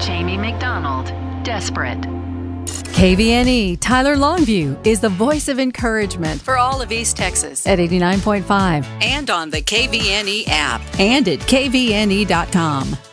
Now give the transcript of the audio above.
Jamie McDonald, Desperate. KVNE Tyler Longview is the voice of encouragement for all of East Texas at 89.5 and on the KVNE app and at kvne.com.